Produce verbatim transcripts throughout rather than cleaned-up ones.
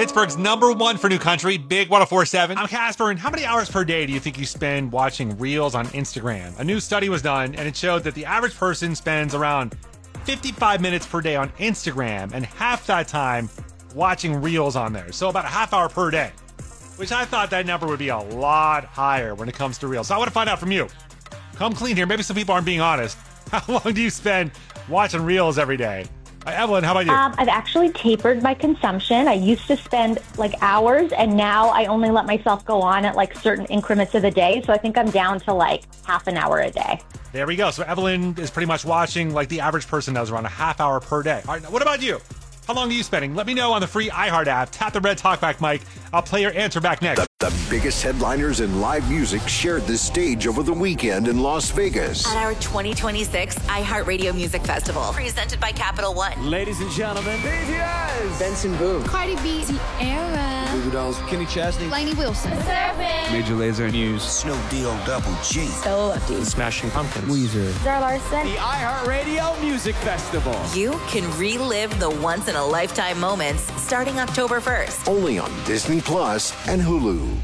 Pittsburgh's number one for new country, Big one oh four point seven. I'm Casper, and how many hours per day do you think you spend watching Reels on Instagram? A new study was done, and it showed that the average person spends around fifty-five minutes per day on Instagram, and half that time watching Reels on there. So about a half hour per day, which I thought that number would be a lot higher when it comes to Reels. So I want to find out from you. Come clean here. Maybe some people aren't being honest. How long do you spend watching Reels every day? Uh, Evelyn, how about you? Um, I've actually tapered my consumption. I used to spend like hours, and now I only let myself go on at like certain increments of the day. So I think I'm down to like half an hour a day. There we go. So Evelyn is pretty much watching like the average person does, around a half hour per day. All right, now what about you? How long are you spending? Let me know on the free iHeart app. Tap the red talkback mic. I'll play your answer back next. The, the biggest headliners in live music shared the stage over the weekend in Las Vegas. At our twenty twenty-six iHeartRadio Music Festival, presented by Capital One. Ladies and gentlemen, B T S, Benson Boone, Cardi B, Sierra, Goo Goo Dolls, Kenny Chesney, Lainey Wilson, Major Lazer, Muse, Snoop Deal Double G, Stella Lefty, Smashing Pumpkins, Weezer, Zara Larson. The iHeartRadio Music Festival. You can relive the once-in-a-lifetime moments starting October first. Only on Disney Plus and Hulu.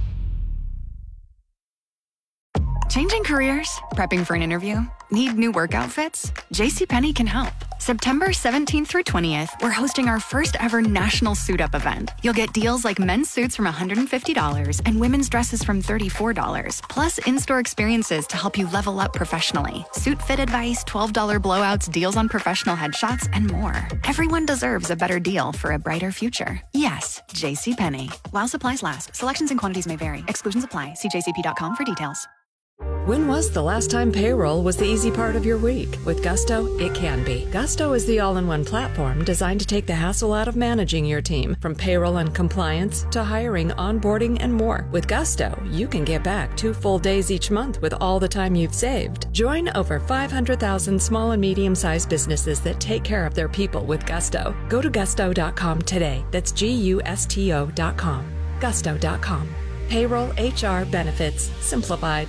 Changing careers? Prepping for an interview? Need new work outfits? JCPenney can help. September seventeenth through twentieth, we're hosting our first ever national suit up event. You'll get deals like men's suits from one hundred fifty dollars and women's dresses from thirty-four dollars, plus in-store experiences to help you level up professionally. Suit fit advice, twelve dollars blowouts, deals on professional headshots, and more. Everyone deserves a better deal for a brighter future. Yes, JCPenney. While supplies last, selections and quantities may vary. Exclusions apply. See j c p dot com for details. When was the last time payroll was the easy part of your week? With Gusto, it can be. Gusto is the all-in-one platform designed to take the hassle out of managing your team, from payroll and compliance to hiring, onboarding, and more. With Gusto, you can get back two full days each month with all the time you've saved. Join over five hundred thousand small and medium-sized businesses that take care of their people with Gusto. Go to gusto dot com today. That's G U S T O dot com. gusto dot com. Payroll, H R, benefits, simplified.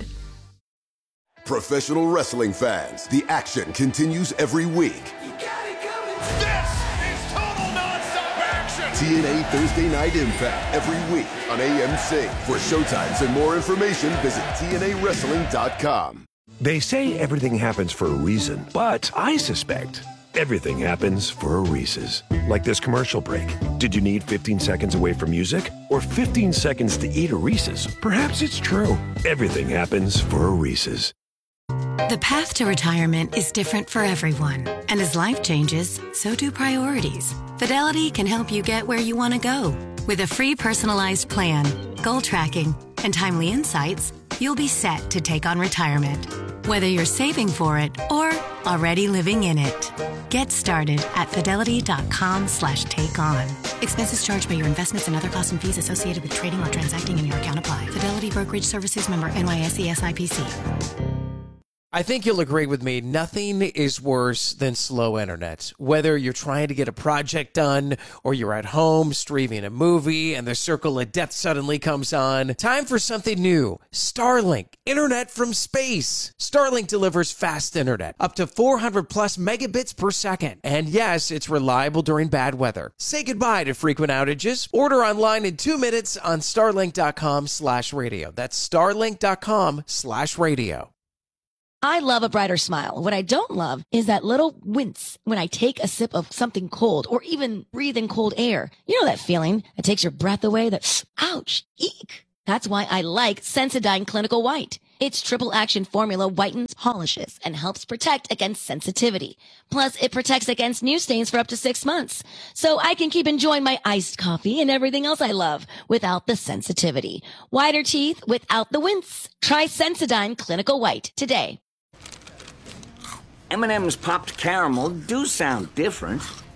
Professional wrestling fans, the action continues every week. You got it coming. This is total nonstop action. T N A Thursday Night Impact every week on A M C. For showtimes and more information, visit T N A wrestling dot com. They say everything happens for a reason, but I suspect everything happens for a Reese's. Like this commercial break. Did you need fifteen seconds away from music? Or fifteen seconds to eat a Reese's? Perhaps it's true. Everything happens for a Reese's. The path to retirement is different for everyone. And as life changes, so do priorities. Fidelity can help you get where you want to go. With a free personalized plan, goal tracking, and timely insights, you'll be set to take on retirement. Whether you're saving for it or already living in it. Get started at fidelity dot com slash take on. Expenses charged by your investments and other costs and fees associated with trading or transacting in your account apply. Fidelity Brokerage Services, member N Y S E S I P C. I think you'll agree with me. Nothing is worse than slow internet. Whether you're trying to get a project done or you're at home streaming a movie and the circle of death suddenly comes on. Time for something new. Starlink. Internet from space. Starlink delivers fast internet. Up to four hundred plus megabits per second. And yes, it's reliable during bad weather. Say goodbye to frequent outages. Order online in two minutes on starlink dot com slash radio. That's starlink dot com slash radio. I love a brighter smile. What I don't love is that little wince when I take a sip of something cold or even breathe in cold air. You know that feeling that takes your breath away, that ouch, eek. That's why I like Sensodyne Clinical White. Its triple action formula whitens, polishes, and helps protect against sensitivity. Plus, it protects against new stains for up to six months. So I can keep enjoying my iced coffee and everything else I love without the sensitivity. Whiter teeth without the wince. Try Sensodyne Clinical White today. M and M's popped caramel do sound different.